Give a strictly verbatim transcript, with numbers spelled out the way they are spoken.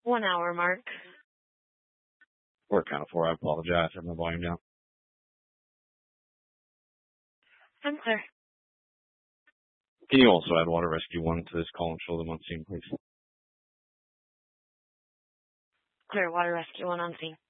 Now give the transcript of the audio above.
One hour mark. Or count of four. I apologize. I have my volume down. I'm clear. Can you also add Water Rescue one to this call and show them on scene, please? Clear. Water Rescue one on scene.